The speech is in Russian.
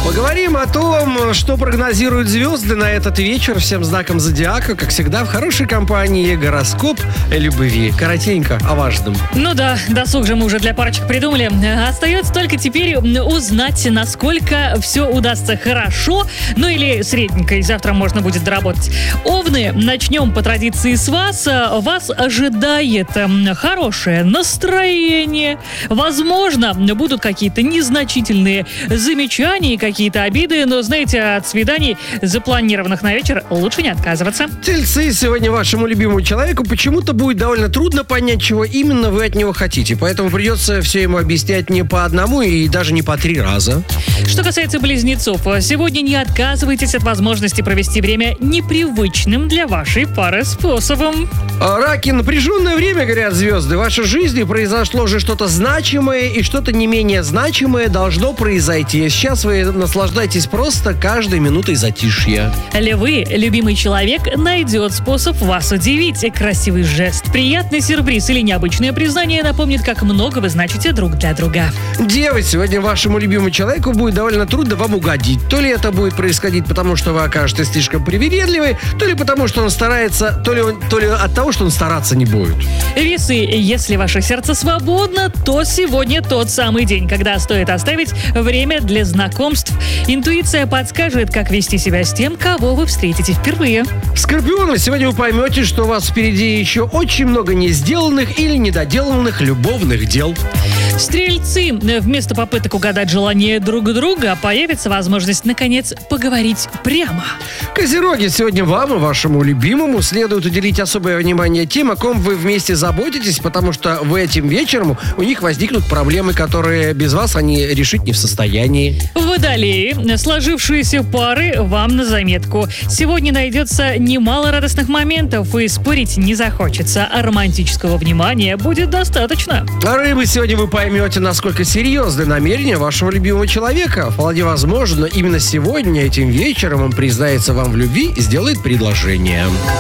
Поговорим о том, что прогнозируют звезды на этот вечер всем знаком зодиака. Как всегда, в хорошей компании гороскоп любви. Коротенько, о важном. Ну да, досуг же мы уже для парочек придумали. Остается только теперь узнать, насколько все удастся хорошо, ну или средненько, и завтра можно будет доработать. Овны, начнем по традиции с вас. Вас ожидает хорошее настроение. Возможно, будут какие-то незначительные замечания и какие-то обиды, но, знаете, от свиданий, запланированных на вечер, лучше не отказываться. Тельцы, сегодня вашему любимому человеку почему-то будет довольно трудно понять, чего именно вы от него хотите. Поэтому придется все ему объяснять не по одному и даже не по 3 раза. Что касается близнецов, сегодня не отказывайтесь от возможности провести время непривычным для вашей пары способом. Раки, напряженное время, говорят звезды. В вашей жизни произошло же что-то значимое, и что-то не менее значимое должно произойти. Сейчас вы наслаждайтесь просто каждой минутой затишья. Львы, любимый человек найдет способ вас удивить. Красивый жест, приятный сюрприз или необычное признание напомнит, как много вы значите друг для друга. Девы, сегодня вашему любимому человеку будет довольно трудно вам угодить. То ли это будет происходить потому, что вы окажетесь слишком привередливы, то ли потому, что он старается, то ли от того, что он стараться не будет. Весы, если ваше сердце свободно, то сегодня тот самый день, когда стоит оставить время для знакомств. Интуиция подскажет, как вести себя с тем, кого вы встретите впервые. Скорпионы, сегодня вы поймете, что у вас впереди еще очень много не сделанных или недоделанных любовных дел. Стрельцы, вместо попыток угадать желание друг друга, появится возможность, наконец, поговорить прямо. Козероги, сегодня вам и вашему любимому следует уделить особое внимание тем, о ком вы вместе заботитесь, потому что в этим вечером у них возникнут проблемы, которые без вас они решить не в состоянии. Водолеи, сложившиеся пары вам на заметку. Сегодня найдется немало радостных моментов, и спорить не захочется, а романтического внимания будет достаточно. Рыбы, сегодня вы поймете, насколько серьезны намерения вашего любимого человека. Вполне возможно, именно сегодня, этим вечером, он признается вам в любви и сделает предложение.